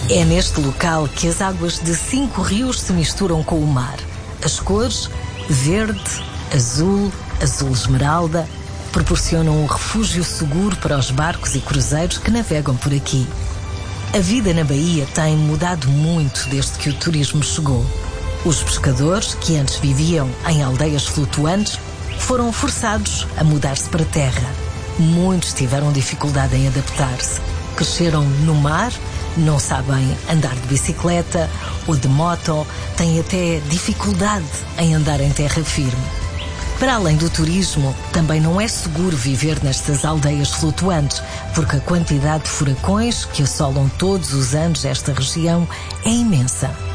É neste local que as águas de 5 rios se misturam com o mar. As cores verde, azul, azul esmeralda proporcionam um refúgio seguro para os barcos e cruzeiros que navegam por aqui. A vida na Bahia tem mudado muito desde que o turismo chegou. Os pescadores, que antes viviam em aldeias flutuantes, foram forçados a mudar-se para a terra. Muitos tiveram dificuldade em adaptar-se. Cresceram no mar, não sabem andar de bicicleta ou de moto, têm até dificuldade em andar em terra firme. Para além do turismo, também não é seguro viver nestas aldeias flutuantes, porque a quantidade de furacões que assolam todos os anos esta região é imensa.